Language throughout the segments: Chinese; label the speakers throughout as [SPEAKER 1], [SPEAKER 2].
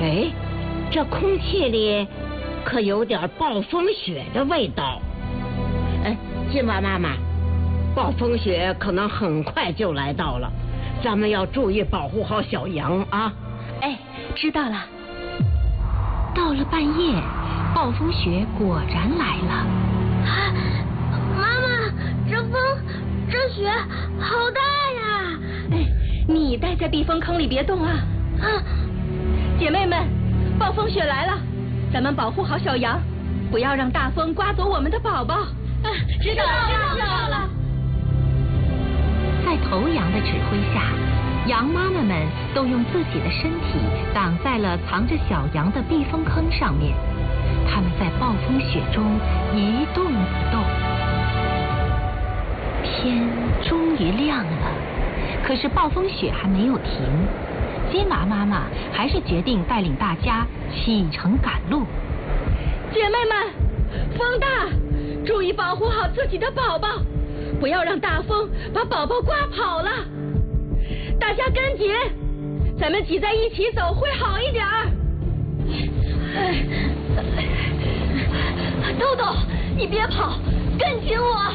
[SPEAKER 1] 哎，这空气里可有点暴风雪的味道。哎，金娃妈妈，暴风雪可能很快就来到了，咱们要注意保护好小羊啊。
[SPEAKER 2] 哎，知道了。到了半夜，暴风雪果然来了。
[SPEAKER 3] 妈妈，这风，这雪好大呀！
[SPEAKER 2] 哎，你待在避风坑里别动啊！姐妹们，暴风雪来了，咱们保护好小羊，不要让大风刮走我们的宝宝。知道了。在头羊的指挥下，羊妈妈们都用自己的身体挡在了藏着小羊的避风坑上面，它们在暴风雪中一动不动。天终于亮了，可是暴风雪还没有停。金娃妈妈还是决定带领大家启程赶路。姐妹们，风大，注意保护好自己的宝宝，不要让大风把宝宝刮跑了。大家跟紧，咱们挤在一起走会好一点儿。豆豆，你别跑，跟紧我。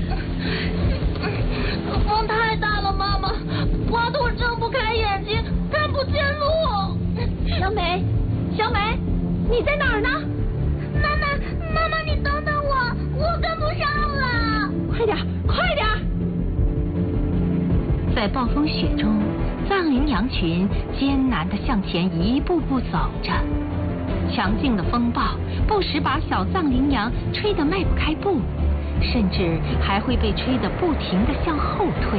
[SPEAKER 3] 风太大了，妈妈，刮得我睁不开眼睛，看不见路。小美，你在哪儿呢？妈妈，你等等我跟不上了。
[SPEAKER 2] 快点！在暴风雪中，藏羚羊群艰难地向前一步步走着。强劲的风暴不时把小藏羚羊吹得迈不开步，甚至还会被吹得不停地向后退。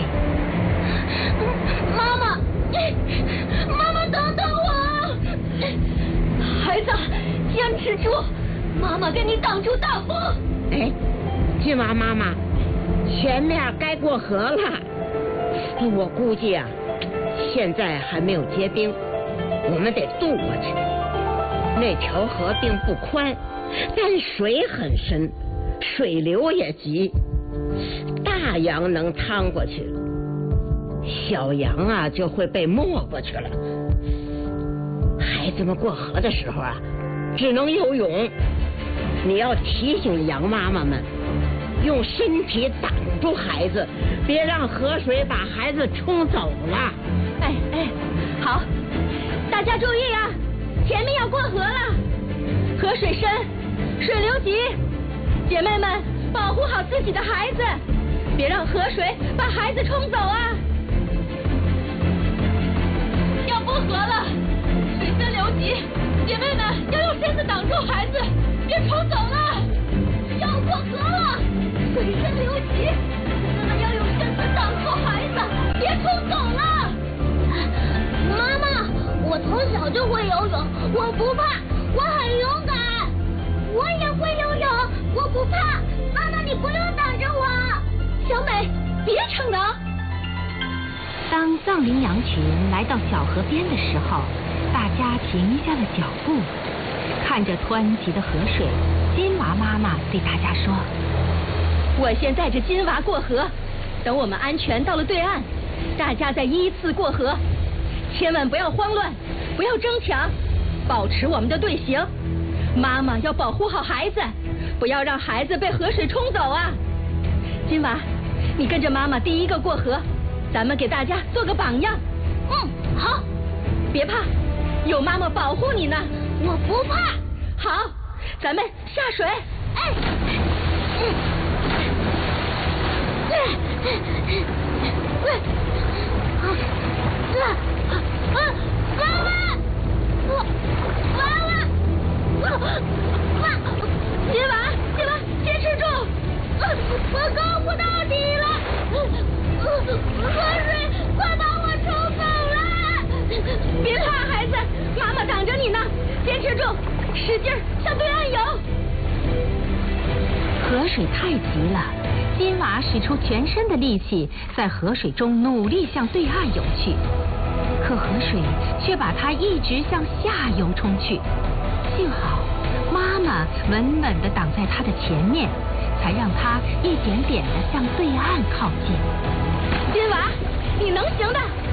[SPEAKER 3] 妈妈，等等我！
[SPEAKER 2] 孩子，坚持住，妈妈给你挡住大风。
[SPEAKER 1] 哎，金娃妈妈，前面该过河了。我估计啊，现在还没有结冰，我们得渡过去。那条河并不宽，但水很深，水流也急，大羊能趟过去，小羊啊就会被没过去了。孩子们过河的时候啊，只能游泳。你要提醒羊妈妈们，用身体挡住孩子，别让河水把孩子冲走了。
[SPEAKER 2] 哎，好，大家注意啊，前面要过河了，河水深，水流急，姐妹们保护好自己的孩子，别让河水把孩子冲走啊！要过河了，水深流急，姐妹们要用身子挡住孩子，别冲走了！
[SPEAKER 3] 要过河了，水深流急，姐妹们要用身子挡住孩子，别冲走了！妈妈，我从小就会游泳，我不怕，我很勇敢。我也会游泳，我不怕。妈妈，你不用挡着我。
[SPEAKER 2] 小美，别逞能。当藏羚羊群来到小河边的时候，大家停下了脚步，看着湍急的河水，金娃妈妈对大家说：“我先带着金娃过河，等我们安全到了对岸，大家再依次过河。千万不要慌乱，不要争抢，保持我们的队形。妈妈要保护好孩子，不要让孩子被河水冲走啊！金娃，你跟着妈妈第一个过河，咱们给大家做个榜样。好，别怕，有妈妈保护你呢。
[SPEAKER 3] 我不怕。
[SPEAKER 2] 好，咱们下水。金娃，坚持住！
[SPEAKER 3] 我够不到底了，河水快把我冲走了！
[SPEAKER 2] 别怕，孩子，妈妈挡着你呢，坚持住，使劲向对岸游。河水太急了，金娃使出全身的力气，在河水中努力向对岸游去，可河水却把他一直向下游冲去。幸好妈妈稳稳地挡在他的前面，才让他一点点地向对岸靠近。金娃，你能行的！